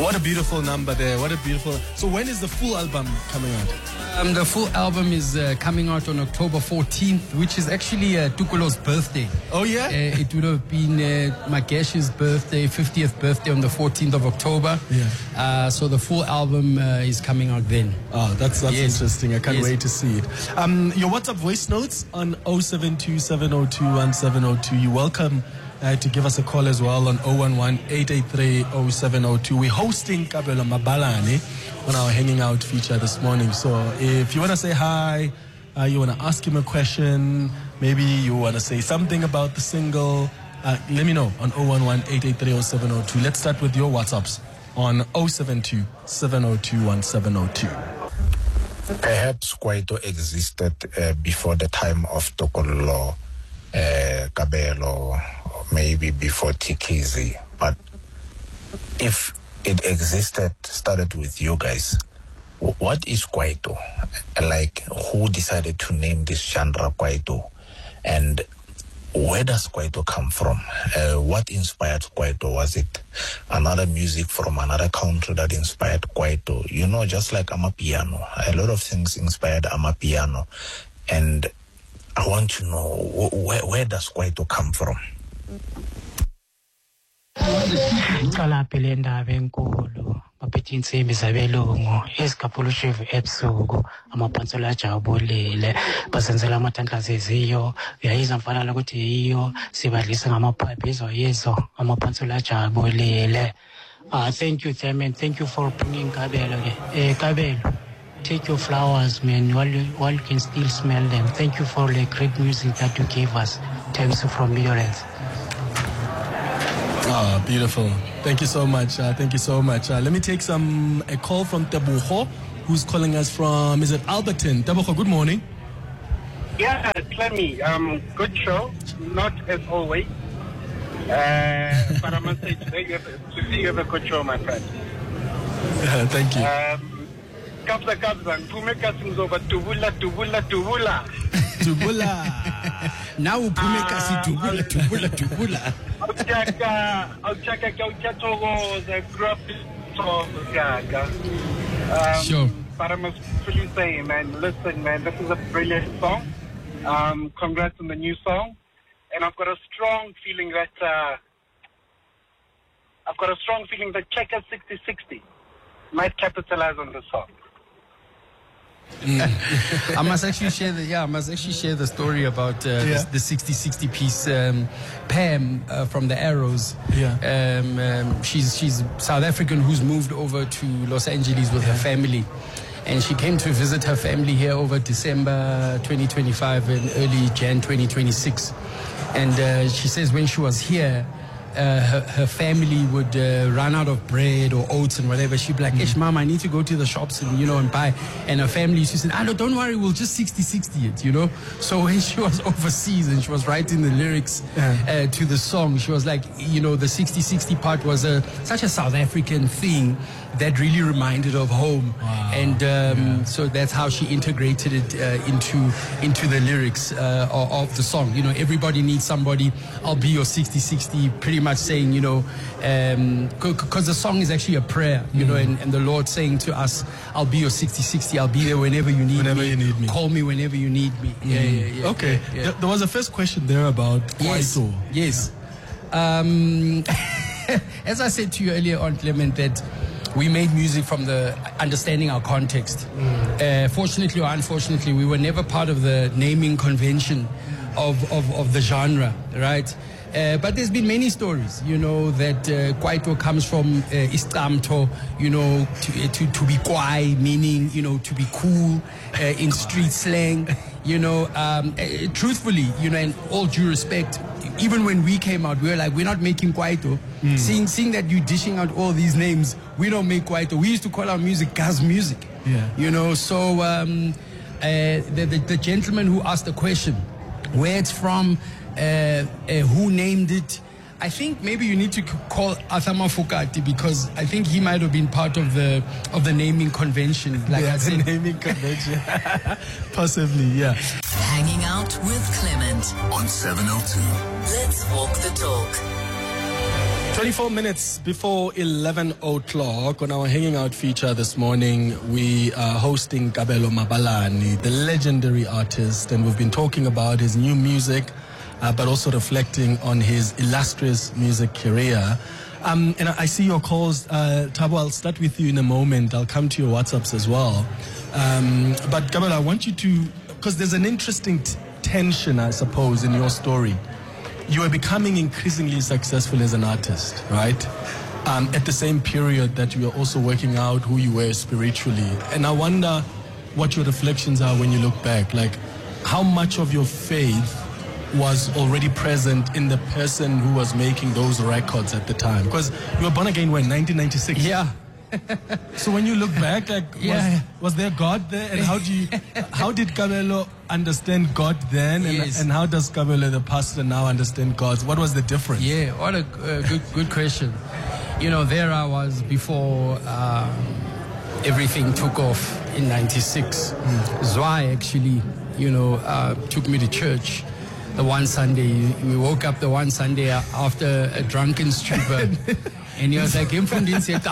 What a beautiful number there. What a beautiful. So when is the full album coming out? The full album is coming out on October 14th, which is actually Tukulo's birthday. Oh, yeah? It would have been Magesh's birthday, 50th birthday on the 14th of October. Yeah. So the full album is coming out then. Oh, that's Yes. interesting. I can't Yes. wait to see it. Your WhatsApp voice notes on 072-702-1702. You're welcome to give us a call as well on 011-883-0702. We're hosting Kabelo Mabalane on our Hanging Out feature this morning. So if you want to say hi, you want to ask him a question, maybe you want to say something about the single, let me know on 011-883-0702. Let's start with your WhatsApps on 072-702-1702. Perhaps Kwaito existed before the time of Tokolo, Kabelo, maybe before Tikizi. But if it existed, started with you guys, what is Kwaito? Like, who decided to name this genre Kwaito? And where does Kwaito come from? What inspired Kwaito? Was it another music from another country that inspired Kwaito? You know, just like Amapiano, a lot of things inspired Amapiano. And I want to know, where does Kwaito come from? Cala phela indaba enkulu baphethe insimbi zabelungu ezigaphulushivu ebusuku amaphansela ajabulile basenzela amathandlazi eziyo uyayizwa mfana ukuthi yiyo sibadlisa ngamaphaphi yezo amaphansela ajabulile. Thank you, Themen. Thank you for bringing Kabelo. Kabelo, take your flowers, man, while you can still smell them. Thank you for the great music that you gave us. Thanks from Midlands. Oh, beautiful. Thank you so much. Thank you so much. Let me take a call from Tebogo, who's calling us from, is it Alberton? Tebogo, good morning. Yeah, Clemmy, good show. Not as always. But I must say today you have a good show, my friend. Thank you. Kabza, Pumeka Sinzoba, Tubula. Tubula. Now Pumeka si Tubula. I'll check the graphic Sure. But I must really say, man, listen, man, this is a brilliant song. Congrats on the new song. And I've got a strong feeling that Checker 6060 might capitalize on this song. I must actually share the story about the 60-60 piece. Pam from the Arrows. Yeah. She's South African who's moved over to Los Angeles with her family. And she came to visit her family here over December 2025 and early Jan 2026. And she says when she was here, her family would run out of bread or oats and whatever. She'd be like, Ish, Mom, I need to go to the shops and, and buy. And her family used to say, no, don't worry, we'll just 60-60 it, So when she was overseas and she was writing the lyrics to the song, she was like, the 60-60 part was such a South African thing that really reminded of home. Wow. And so that's how she integrated it into the lyrics of the song. Everybody needs somebody. I'll be your 60-60, pretty much saying, because the song is actually a prayer, and the Lord saying to us, I'll be your 60-60, I'll be there whenever you need me. Call me whenever you need me. Yeah. Okay. Yeah. There was a first question there about Kwaito. Yes. As I said to you earlier on, Clement, that we made music from the understanding our context. Fortunately or unfortunately, we were never part of the naming convention of the genre, right? But there's been many stories, that Kwaito comes from Istamto, to be kwai, meaning, to be cool in street slang. Truthfully, in all due respect, even when we came out, we were like, we're not making Kwaito. Seeing that you're dishing out all these names, we don't make Kwaito. We used to call our music Gaz music. Yeah. So the gentleman who asked the question, where it's from, who named it, I think maybe you need to call Athama Fukati, because I think he might have been part of the naming convention. Like I said, the naming convention. Possibly, yeah. Hanging Out with Clement on 702. Let's walk the talk. 24 minutes before 11 o'clock on our Hanging Out feature this morning, we are hosting Kabelo Mabalani, the legendary artist, and we've been talking about his new music, but also reflecting on his illustrious music career. And I see your calls. Thabo, I'll start with you in a moment. I'll come to your WhatsApps as well. But Kabelo, I want you to, because there's an interesting tension, I suppose, in your story. You are becoming increasingly successful as an artist, right? At the same period that you are also working out who you were spiritually. And I wonder what your reflections are when you look back. Like, how much of your faith was already present in the person who was making those records at the time? Because you were born again when, 1996? Yeah. So when you look back, like, was there God there? And how did Kabelo understand God then? And how does Kabelo, the pastor, now understand God? What was the difference? Yeah, what a good question. You know, there I was before everything took off in 96. Zwa actually, took me to church the one Sunday. We woke up the one Sunday after a drunken stupor. And he was like, and when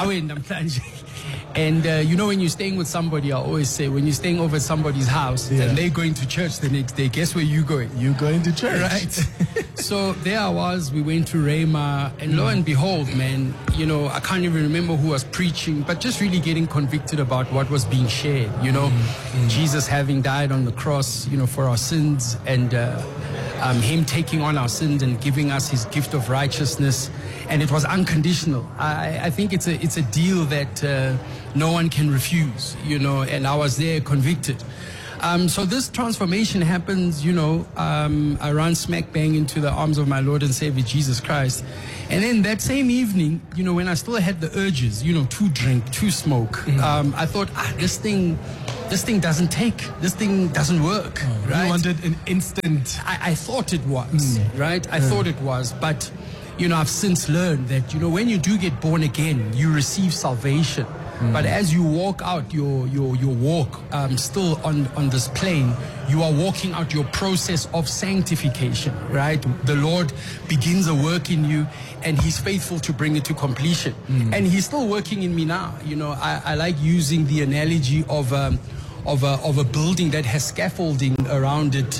you're staying with somebody, I always say, when you're staying over at somebody's house and they're going to church the next day, guess where you're going? You're going to church. Right. So there I was, we went to Rhema, and lo and behold, man, I can't even remember who was preaching, but just really getting convicted about what was being shared, Jesus having died on the cross, for our sins, and him taking on our sins and giving us his gift of righteousness. And it was unconditional. I think it's a deal that no one can refuse, and I was there convicted. So this transformation happens, I run smack bang into the arms of my Lord and Savior Jesus Christ. And then that same evening, when I still had the urges, to drink, to smoke, I thought, this thing doesn't take, this thing doesn't work, right? You wanted an instant. I thought it was, right? I thought it was, but I've since learned that, when you do get born again, you receive salvation. But as you walk out your walk, still on this plane, you are walking out your process of sanctification, right? The Lord begins a work in you, and he's faithful to bring it to completion. And he's still working in me now. I like using the analogy of a building that has scaffolding around it,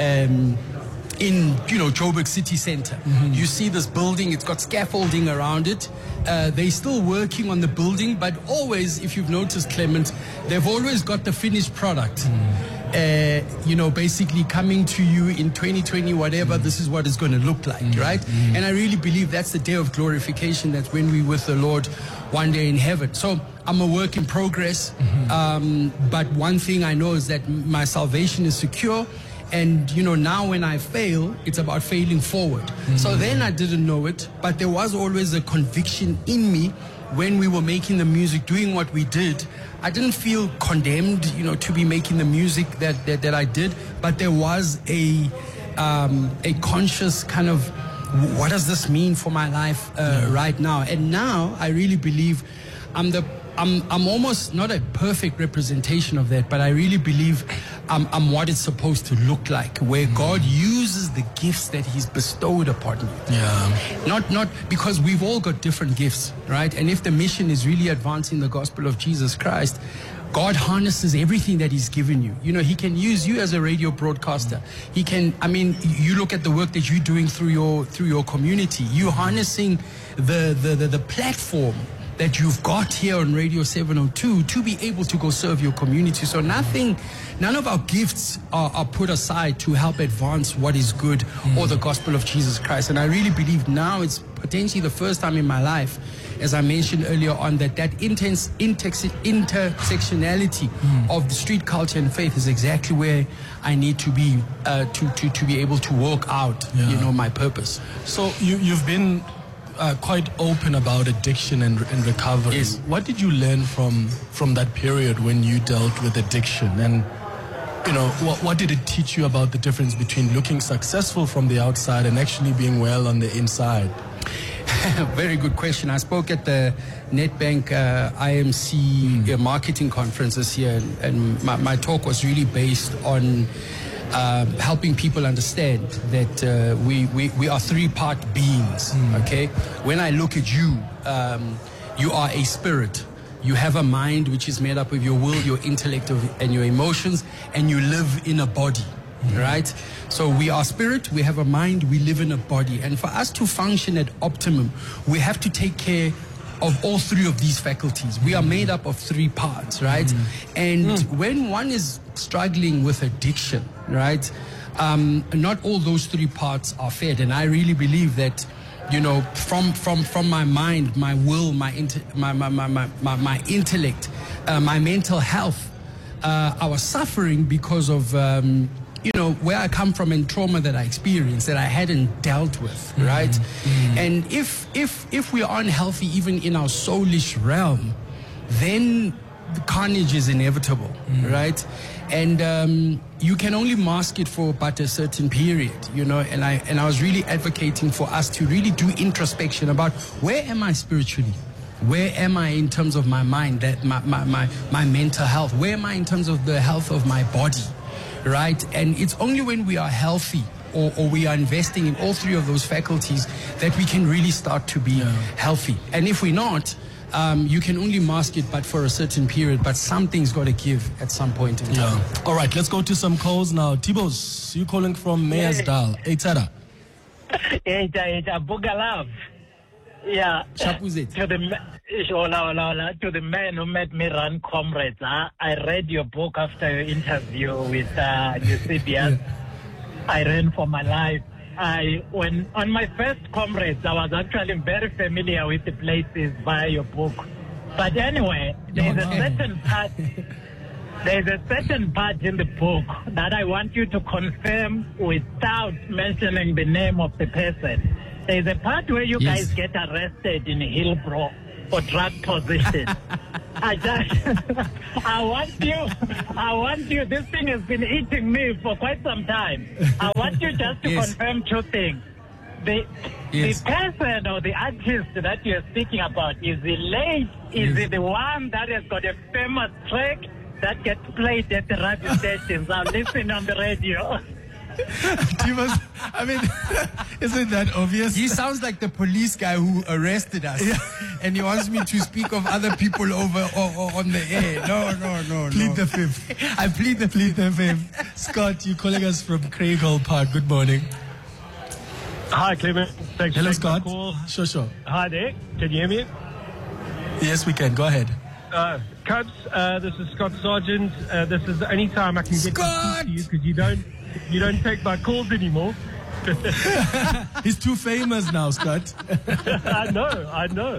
in Joburg City Center. You see this building, it's got scaffolding around it. They're still working on the building, but always, if you've noticed, Clement, they've always got the finished product. Basically coming to you in 2020, whatever, this is what it's going to look like, right? And I really believe that's the day of glorification, that's when we're with the Lord one day in heaven. So I'm a work in progress, but one thing I know is that my salvation is secure. And, now when I fail, it's about failing forward. So then I didn't know it, but there was always a conviction in me when we were making the music, doing what we did. I didn't feel condemned, to be making the music that I did, but there was a conscious kind of, what does this mean for my life right now? And now I really believe I'm almost not a perfect representation of that, but I really believe I'm what it's supposed to look like, where God uses the gifts that he's bestowed upon you. Yeah. Not because we've all got different gifts, right? And if the mission is really advancing the gospel of Jesus Christ, God harnesses everything that he's given you. He can use you as a radio broadcaster. He can, you look at the work that you're doing through your community. You're harnessing the platform that you've got here on Radio 702 to be able to go serve your community. So none of our gifts are put aside to help advance what is good or the gospel of Jesus Christ. And I really believe now it's potentially the first time in my life, as I mentioned earlier on, that intense intersectionality of the street culture and faith is exactly where I need to be to be able to walk out, my purpose. So you've been quite open about addiction and recovery. Yes. What did you learn from that period when you dealt with addiction? And what did it teach you about the difference between looking successful from the outside and actually being well on the inside? Very good question. I spoke at the Nedbank IMC marketing conference this year, and my talk was really based on helping people understand that we are three-part beings, okay? When I look at you, you are a spirit. You have a mind which is made up of your will, your intellect, and your emotions, and you live in a body, right? So we are spirit, we have a mind, we live in a body. And for us to function at optimum, we have to take care of all three of these faculties. We are made up of three parts, right? And when one is struggling with addiction, right, not all those three parts are fed. And I really believe that, you know, from my mind, my will, my intellect, my mental health, I was suffering because of, you know, where I come from and trauma that I experienced that I hadn't dealt with, right? And if we are unhealthy even in our soulish realm, then the carnage is inevitable, right? And you can only mask it for but a certain period, you know. And I was really advocating for us to really do introspection about where am I spiritually, where am I in terms of my mind, that my mental health, where am I in terms of the health of my body, right? And it's only when we are healthy or we are investing in all three of those faculties that we can really start to be healthy. And if we're not, you can only mask it but for a certain period, but something's got to give at some point in time. All right, let's go to some calls now. Tibos, you calling from Meyersdal. Hey, Tada. Bugalav. Yeah. Chapuzet. To the man who made me run Comrades, I read your book after your interview with Eusebius. I ran for my life. When on my first Comrades, I was actually very familiar with the places via your book. But anyway, there's a certain part in the book that I want you to confirm without mentioning the name of the person. There's a part where you guys get arrested in Hillbrow for drug possession. I want you, this thing has been eating me for quite some time. I want you just to confirm two things. The person or the artist that you're speaking about, is he late? Is he the one that has got a famous track that gets played at the radio stations? I'll listen on the radio. I mean, isn't that obvious? He sounds like the police guy who arrested us, and he wants me to speak of other people over or on the air. No. Plead the fifth. I plead the fifth. Scott, you calling us from Craighall Park. Good morning. Hi, Clement. Thanks Hello, for taking my Scott. call. Sure. Hi there. Can you hear me? Yes, we can. Go ahead. Cubs, this is Scott Sargent. This is the only time I can get to speak to you because you don't take my calls anymore. He's too famous now, Scott. I know.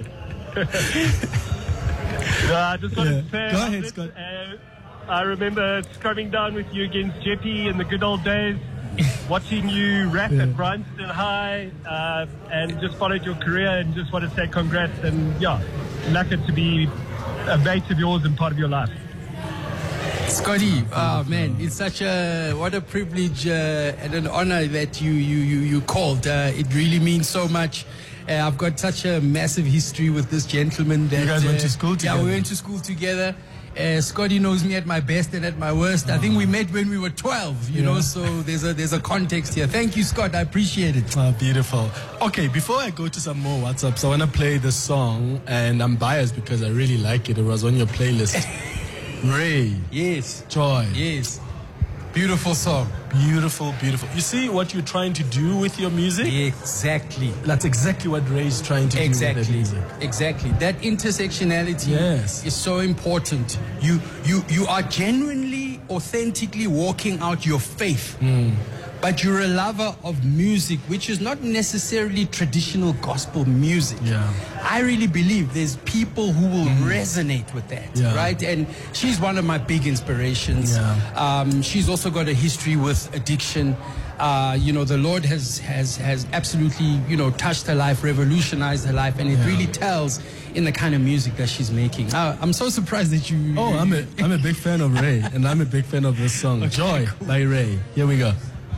I just wanted to say, go ahead, Scott. I remember scrubbing down with you against Jeffy in the good old days, watching you rap at Bryanston High, and just followed your career, and just want to say congrats, and lucky to be a mate of yours and part of your life. Scotty, man, it's such what a privilege and an honor that you called. It really means so much. I've got such a massive history with this gentleman. That, you guys went to school together? Yeah, we went to school together. Scotty knows me at my best and at my worst. I think we met when we were 12, you know, so there's a context here. Thank you, Scott. I appreciate it. Oh, beautiful. Okay, before I go to some more WhatsApps, I want to play this song, and I'm biased because I really like it. It was on your playlist. Ray. Yes. Joy. Yes. Beautiful song. Beautiful. You see what you're trying to do with your music? Exactly. That's exactly what Ray's trying to do with that music. Exactly. That intersectionality is so important. You are genuinely, authentically walking out your faith. But you're a lover of music, which is not necessarily traditional gospel music. Yeah. I really believe there's people who will resonate with that, right? And she's one of my big inspirations. Yeah. She's also got a history with addiction. You know, the Lord has absolutely, you know, touched her life, revolutionized her life, and it really tells in the kind of music that she's making. I'm so surprised that you... Oh, I'm a big fan of Ray, and I'm a big fan of this song, okay, Joy, by Ray. Here we go.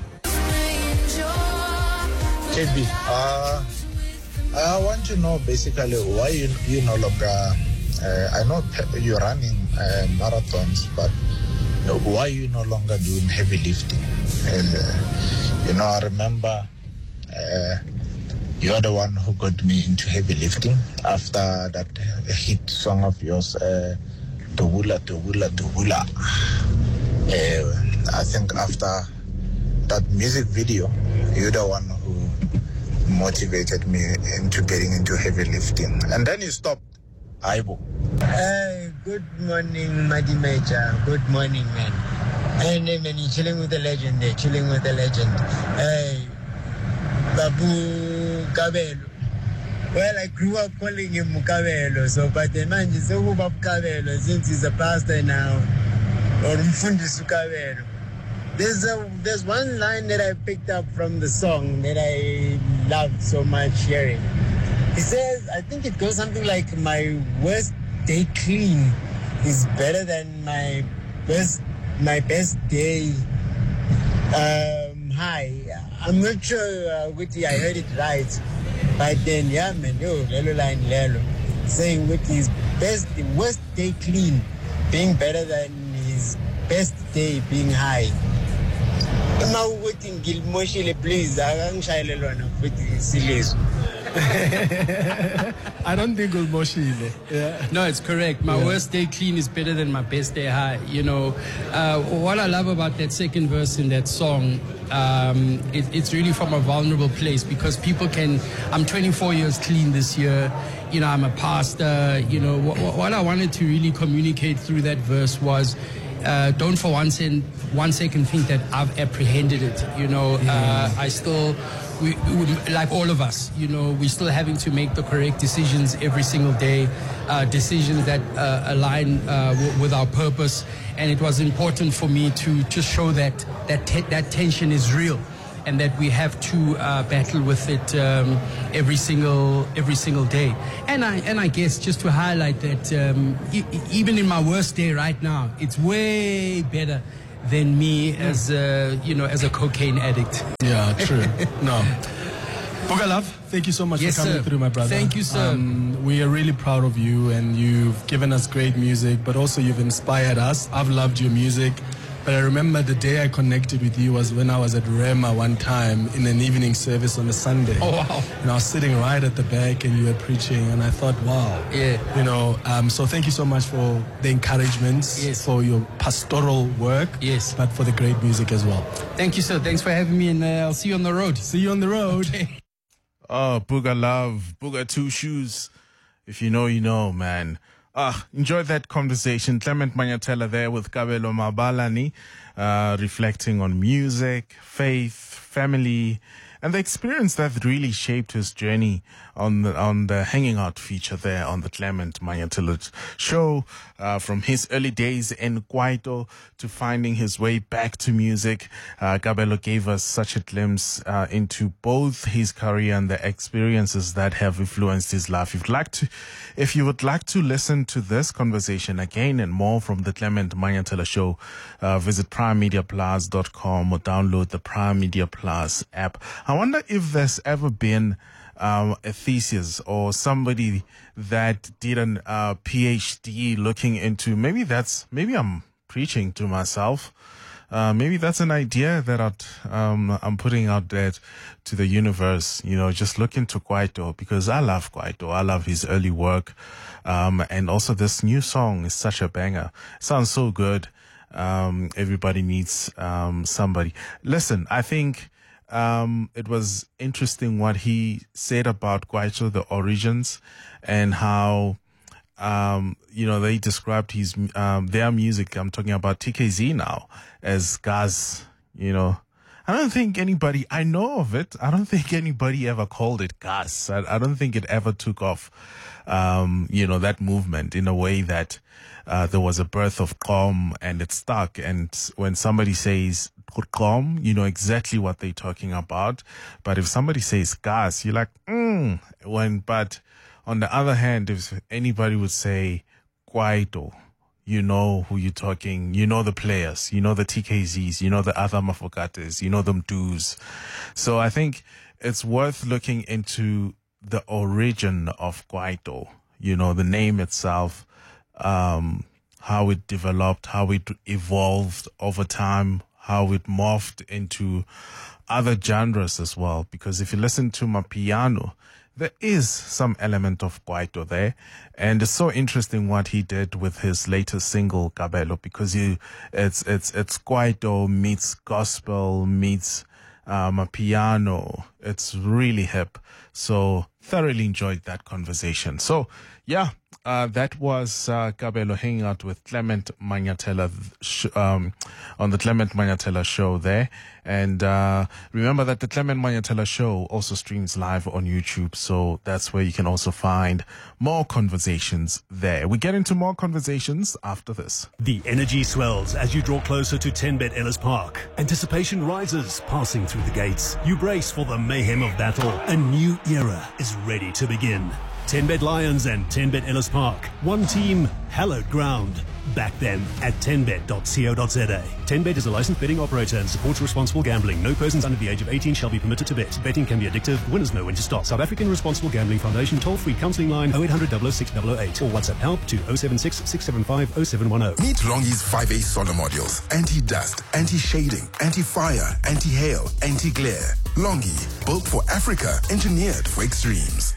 KB, I want to know basically why you no longer, I know you're running marathons, but why are you no longer doing heavy lifting? I remember you're the one who got me into heavy lifting after that hit song of yours, Tobula, Tobula, Tobula. I think after that music video, you're the one who motivated me into getting into heavy lifting. And then you stopped. Aibo. Hey, good morning, Madi Major. Good morning, man. Hey, man, you're chilling with the legend there, chilling with the legend. Hey, Babu Kabelo. Well, I grew up calling him Kabelo, so, but the man is so Babu Kabelo since he's a pastor now. Or Mfundisu Kabelo. There's one line that I picked up from the song that I loved so much hearing. He says, I think it goes something like, my worst day clean is better than my best day high. I'm not sure Witty, I heard it right. But then, yeah, man, Lelo line Lelo. Saying with his worst day clean being better than his best day being high. Now, waiting, Gilmoshile, please, I'm shy Lelona, with I don't think Ulmoshile. Yeah. No, it's correct. My worst day clean is better than my best day high. What I love about that second verse in that song, it's really from a vulnerable place because I'm 24 years clean this year. I'm a pastor. What I wanted to really communicate through that verse was, don't for one second think that I've apprehended it. I still, we, like all of us, we're still having to make the correct decisions every single day, decisions that align with our purpose. And it was important for me to show that tension is real, and that we have to battle with it every single day. And I guess just to highlight that even in my worst day right now, it's way better than me as a cocaine addict. Yeah, true. No. Bugalove, thank you so much for coming through, my brother. Thank you, sir. We are really proud of you, and you've given us great music, but also you've inspired us. I've loved your music. But I remember the day I connected with you was when I was at Rema one time in an evening service on a Sunday. Oh, wow. And I was sitting right at the back and you were preaching, and I thought, wow. Yeah. So thank you so much for the encouragements, for your pastoral work, but for the great music as well. Thank you, sir. Thanks for having me, and I'll see you on the road. See you on the road. Okay. Oh, Bugalove, Booga Two Shoes. If you know, you know, man. Enjoyed that conversation. Clement Manyatela there with Kabelo Mabalani, reflecting on music, faith, family, and the experience that really shaped his journey on the Hanging Out feature there on the Clement Manyatela show, from his early days in Kwaito to finding his way back to music. Kabelo gave us such a glimpse into both his career and the experiences that have influenced his life. If you would like to listen to this conversation again and more from the Clement Manyatela show, visit primemediaplus.com or download the Prime Media Plus app. I wonder if there's ever been a thesis or somebody that did an PhD looking into, maybe I'm preaching to myself. Maybe that's an idea that I'm putting out there to the universe, just look into Kwaito, because I love Kwaito. I love his early work. And also this new song is such a banger. It sounds so good. Everybody needs somebody. Listen, I think it was interesting what he said about Kwaito, the origins, and how they described his their music. I'm talking about TKZ now as gas. I don't think anybody, I know of it, I don't think anybody ever called it gas. I don't think it ever took off, that movement in a way that there was a birth of Qom and it stuck. And when somebody says Qom, you know exactly what they're talking about. But if somebody says gas, you're like, but on the other hand, if anybody would say Kwaito, you know who you're talking, you know the players, you know the TKZs, you know the other Mafokates, you know them dues. So I think it's worth looking into the origin of Kwaito, the name itself, how it developed, how it evolved over time, how it morphed into other genres as well. Because if you listen to Mapiano, there is some element of Kwaito there. And it's so interesting what he did with his latest single, Kabelo, because it's Kwaito meets gospel meets Mapiano. It's really hip. So thoroughly enjoyed that conversation. So yeah, that was Kabelo hanging out with Clement Manyatela on the Clement Manyatela show there. And remember that the Clement Manyatela show also streams live on YouTube. So that's where you can also find more conversations there. We get into more conversations after this. The energy swells as you draw closer to 10Bet Ellis Park. Anticipation rises, passing through the gates. You brace for the mayhem of battle. A new era is ready to begin. 10Bet Lions and 10Bet Ellis Park. One team, hallowed ground. Back them at 10bet.co.za. 10Bet is a licensed betting operator and supports responsible gambling. No persons under the age of 18 shall be permitted to bet. Betting can be addictive. Winners know when to stop. South African Responsible Gambling Foundation toll-free counselling line 0800 006 008 or WhatsApp help to 076 675 0710. Meet Longi's 5A solar modules. Anti-dust, anti-shading, anti-fire, anti-hail, anti-glare. Longi, built for Africa, engineered for extremes.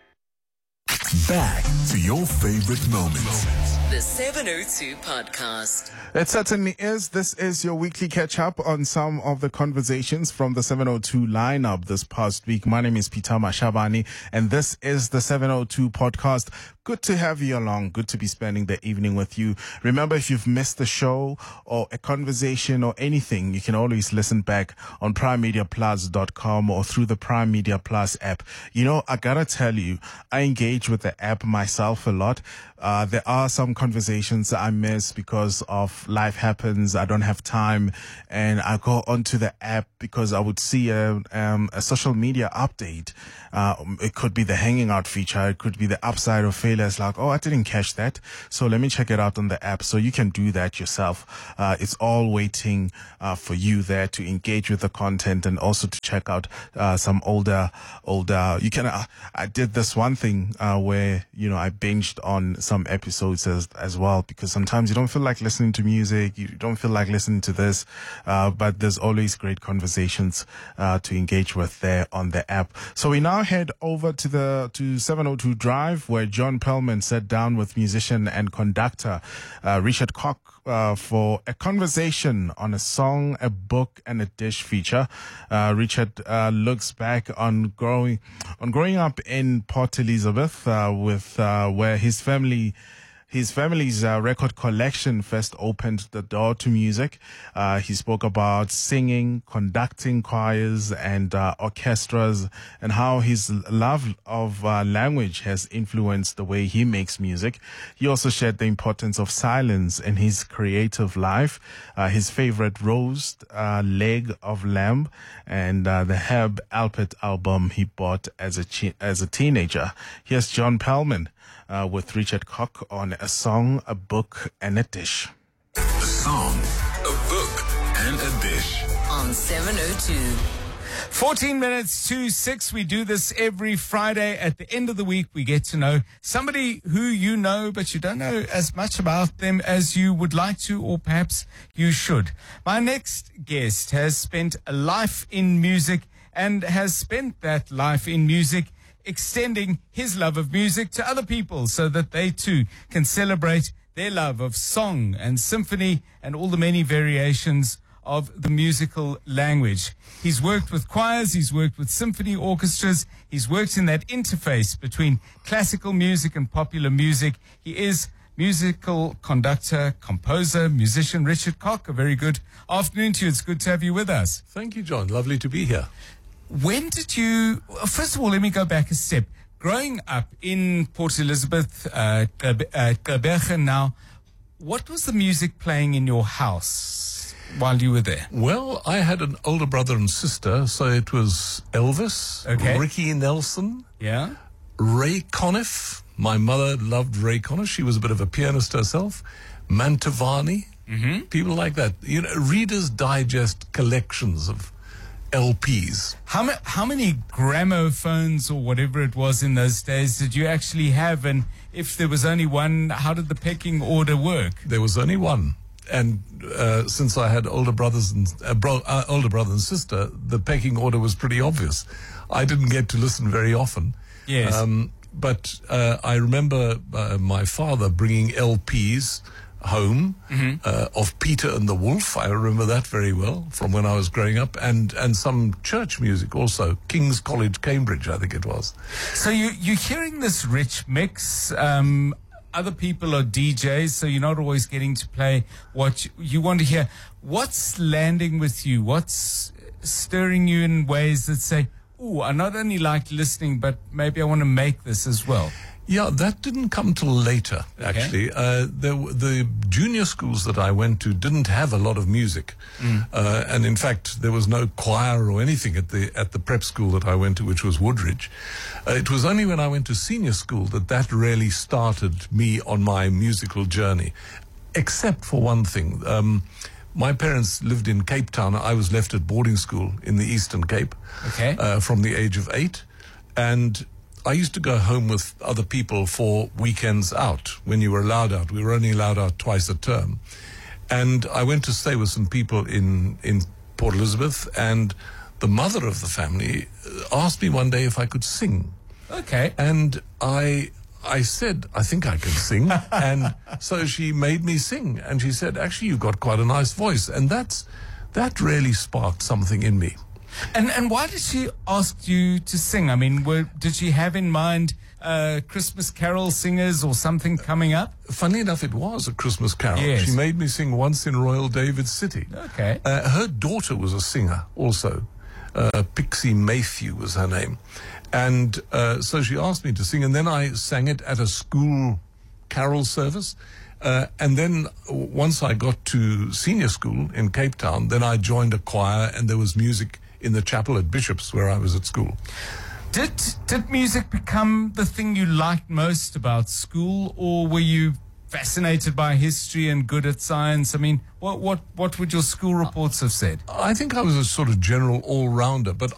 Back to your favorite moments. The 702 Podcast. It certainly is. This is your weekly catch-up on some of the conversations from the 702 lineup this past week. My name is Peter Mashabani, and this is the 702 Podcast. Good to have you along. Good to be spending the evening with you. Remember, if you've missed the show or a conversation or anything, you can always listen back on primemediaplus.com or through the Prime Media Plus app. You know, I gotta tell you, I engage with the app myself a lot. There are some conversations I miss because of life happens. I don't have time, and I go onto the app because I would see a social media update. It could be the hanging out feature. It could be the upside of failure. It's like, oh, I didn't catch that, so let me check it out on the app. So you can do that yourself. It's all waiting for you there to engage with the content and also to check out some older. You can. I did this one thing where I binged on some episodes as well, because sometimes you don't feel like listening to music, you don't feel like listening to this, but there's always great conversations to engage with there on the app. So we now head over to 702 Drive, where John Pellman sat down with musician and conductor Richard Koch for a conversation on a song, a book, and a dish feature. Richard looks back on growing up in Port Elizabeth, with where his family's record collection first opened the door to music. He spoke about singing, conducting choirs and orchestras, and how his love of language has influenced the way he makes music. He also shared the importance of silence in his creative life, his favorite roast, leg of lamb, and the Herb Alpert album he bought as a teenager. Here's John Pellman with Richard Koch on a song, a book, and a dish. A song, a book, and a dish. On 702. 14 minutes to 6. We do this every Friday. At the end of the week, we get to know somebody who you know, but you don't know as much about them as you would like to, or perhaps you should. My next guest has spent a life in music and has spent that life in music extending his love of music to other people so that they too can celebrate their love of song and symphony and all the many variations of the musical language. He's worked with choirs, he's worked with symphony orchestras, he's worked in that interface between classical music and popular music. He is musical conductor, composer, musician Richard Koch. A very good afternoon to you. It's good to have you with us. Thank you, John. Lovely to be here. When did you, first of all, let me go back a step. Growing up in Port Elizabeth, Gqeberha now, what was the music playing in your house while you were there? Well, I had an older brother and sister, so it was Elvis, Ricky Nelson, Ray Conniff. My mother loved Ray Conniff. She was a bit of a pianist herself. Mantovani, people like that. Reader's Digest collections of LPs. How many gramophones or whatever it was in those days did you actually have? And if there was only one, how did the pecking order work? There was only one. And since I had older brother and sister, the pecking order was pretty obvious. I didn't get to listen very often. Yes. But I remember my father bringing LPs home of Peter and the Wolf. I remember that very well from when I was growing up, and some church music also. King's College, Cambridge, I think it was. So you're hearing this rich mix. Other people are DJs, so you're not always getting to play what you want to hear. What's landing with you? What's stirring you in ways that say, ooh, I not only like listening, but maybe I want to make this as well? Yeah, that didn't come till later, actually. The junior schools that I went to didn't have a lot of music. And in fact, there was no choir or anything at the prep school that I went to, which was Woodridge. It was only when I went to senior school that really started me on my musical journey, except for one thing. My parents lived in Cape Town. I was left at boarding school in the Eastern Cape from the age of 8. And I used to go home with other people for weekends out when you were allowed out. We were only allowed out twice a term. And I went to stay with some people in Port Elizabeth, and the mother of the family asked me one day if I could sing. Okay. And I said, I think I can sing. And so she made me sing. And she said, actually, you've got quite a nice voice. And that really sparked something in me. And why did she ask you to sing? I mean, did she have in mind Christmas carol singers or something coming up? Funny enough, it was a Christmas carol. Yes. She made me sing Once in Royal David City. Okay. Her daughter was a singer also. Pixie Mayhew was her name. And so she asked me to sing, and then I sang it at a school carol service. And then once I got to senior school in Cape Town, then I joined a choir, and there was music in the chapel at Bishop's where I was at school. Did music become the thing you liked most about school, or were you fascinated by history and good at science? I mean, what would your school reports have said? I think I was a sort of general all-rounder, but